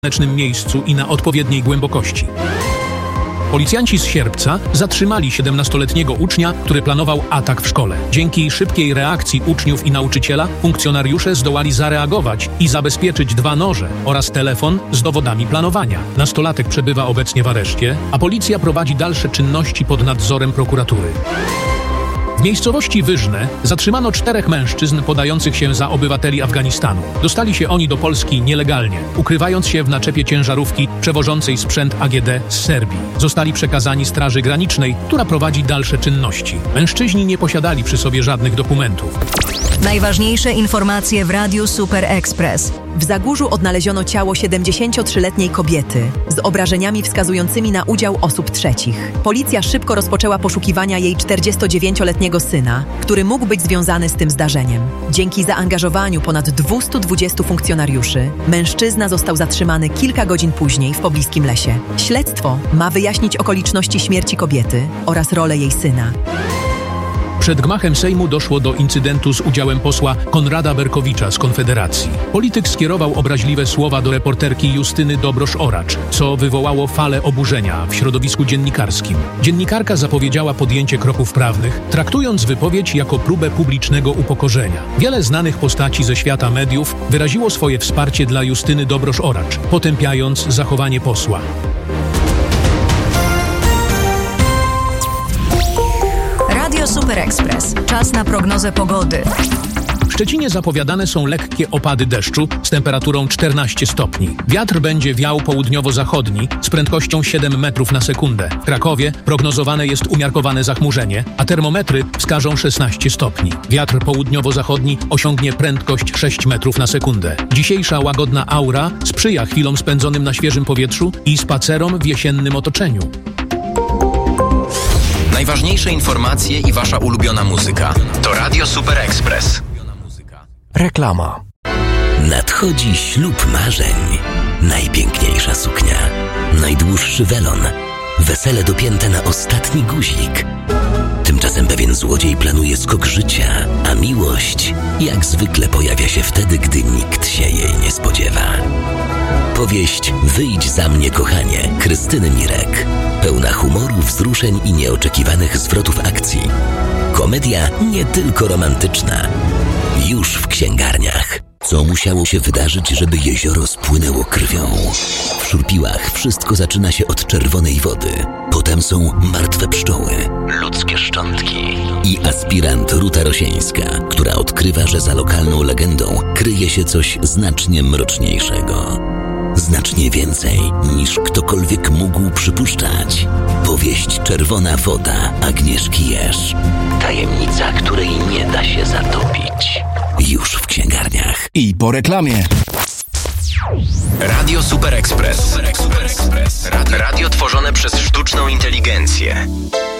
bezpiecznym miejscu i na odpowiedniej głębokości. Policjanci z Sierpca zatrzymali 17-letniego ucznia, który planował atak w szkole. Dzięki szybkiej reakcji uczniów i nauczyciela funkcjonariusze zdołali zareagować i zabezpieczyć 2 noże oraz telefon z dowodami planowania. Nastolatek przebywa obecnie w areszcie, a policja prowadzi dalsze czynności pod nadzorem prokuratury. W miejscowości Wyżne zatrzymano 4 mężczyzn podających się za obywateli Afganistanu. Dostali się oni do Polski nielegalnie, ukrywając się w naczepie ciężarówki przewożącej sprzęt AGD z Serbii. Zostali przekazani Straży Granicznej, która prowadzi dalsze czynności. Mężczyźni nie posiadali przy sobie żadnych dokumentów. Najważniejsze informacje w Radiu Super Express. W Zagórzu odnaleziono ciało 73-letniej kobiety z obrażeniami wskazującymi na udział osób trzecich. Policja szybko rozpoczęła poszukiwania jej 49-letniego syna, który mógł być związany z tym zdarzeniem. Dzięki zaangażowaniu ponad 220 funkcjonariuszy, mężczyzna został zatrzymany kilka godzin później w pobliskim lesie. Śledztwo ma wyjaśnić okoliczności śmierci kobiety oraz rolę jej syna. Przed gmachem Sejmu doszło do incydentu z udziałem posła Konrada Berkowicza z Konfederacji. Polityk skierował obraźliwe słowa do reporterki Justyny Dobrosz-Oracz, co wywołało falę oburzenia w środowisku dziennikarskim. Dziennikarka zapowiedziała podjęcie kroków prawnych, traktując wypowiedź jako próbę publicznego upokorzenia. Wiele znanych postaci ze świata mediów wyraziło swoje wsparcie dla Justyny Dobrosz-Oracz, potępiając zachowanie posła. Radio Super Express. Czas na prognozę pogody. W Szczecinie zapowiadane są lekkie opady deszczu z temperaturą 14 stopni. Wiatr będzie wiał południowo-zachodni z prędkością 7 metrów na sekundę. W Krakowie prognozowane jest umiarkowane zachmurzenie, a termometry wskażą 16 stopni. Wiatr południowo-zachodni osiągnie prędkość 6 metrów na sekundę. Dzisiejsza łagodna aura sprzyja chwilom spędzonym na świeżym powietrzu i spacerom w jesiennym otoczeniu. Najważniejsze informacje i wasza ulubiona muzyka. To Radio Super Express. Reklama. Nadchodzi ślub marzeń. Najpiękniejsza suknia. Najdłuższy welon. Wesele dopięte na ostatni guzik. Tymczasem pewien złodziej planuje skok życia, a miłość jak zwykle pojawia się wtedy, gdy nikt się jej nie spodziewa. Powieść Wyjdź za mnie, kochanie, Krystyny Mirek. Pełna humoru, wzruszeń i nieoczekiwanych zwrotów akcji. Komedia nie tylko romantyczna. Już w księgarniach. Co musiało się wydarzyć, żeby jezioro spłynęło krwią? W Szurpiłach wszystko zaczyna się od czerwonej wody. Potem są martwe pszczoły, ludzkie szczątki i aspirant Ruta Rosieńska, która odkrywa, że za lokalną legendą kryje się coś znacznie mroczniejszego. Znacznie więcej niż ktokolwiek mógł przypuszczać. Powieść Czerwona woda Agnieszki Jerz. Tajemnica, której nie da się zatopić. Już w księgarniach. I po reklamie. Radio Super Express. Radio tworzone przez sztuczną inteligencję.